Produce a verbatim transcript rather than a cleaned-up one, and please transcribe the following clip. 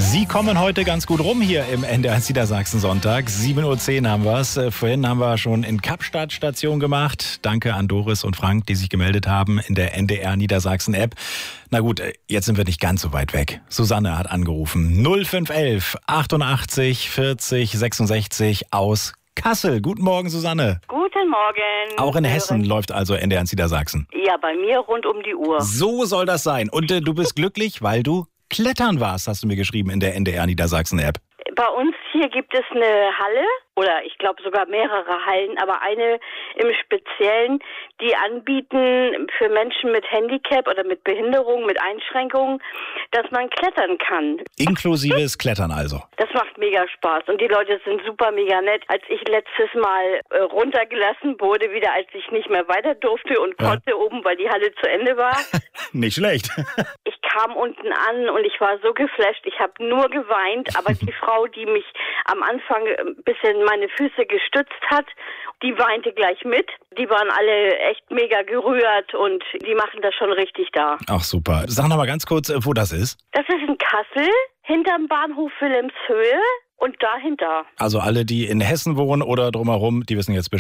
Sie kommen heute ganz gut rum hier im N D R Niedersachsen-Sonntag. sieben Uhr zehn haben wir es. Vorhin haben wir schon in Kapstadt Station gemacht. Danke an Doris und Frank, die sich gemeldet haben in der N D R Niedersachsen-App. Na gut, jetzt sind wir nicht ganz so weit weg. Susanne hat angerufen. null fünf elf achtundachtzig vierzig sechsundsechzig aus Kassel. Guten Morgen, Susanne. Guten Morgen. Auch in Hessen läuft also N D R Niedersachsen. Ja, bei mir rund um die Uhr. So soll das sein. Und äh, du bist glücklich, weil du klettern warst, hast du mir geschrieben in der N D R Niedersachsen-App. Bei uns hier gibt es eine Halle, oder ich glaube sogar mehrere Hallen, aber eine im Speziellen, die anbieten für Menschen mit Handicap oder mit Behinderung, mit Einschränkungen, dass man klettern kann. Inklusives Klettern also. Das macht mega Spaß und die Leute sind super mega nett. Als ich letztes Mal äh, runtergelassen wurde, wieder als ich nicht mehr weiter durfte und Ja. konnte oben, weil die Halle zu Ende war. Nicht schlecht. Ich kam unten an und ich war so geflasht, ich habe nur geweint, aber die Frau, die mich am Anfang ein bisschen meine Füße gestützt hat, die weinte gleich mit. Die waren alle echt mega gerührt und die machen das schon richtig da. Ach super. Sag noch mal ganz kurz, wo das ist. Das ist in Kassel, hinterm Bahnhof Wilhelmshöhe und dahinter. Also alle, die in Hessen wohnen oder drumherum, die wissen jetzt Bescheid.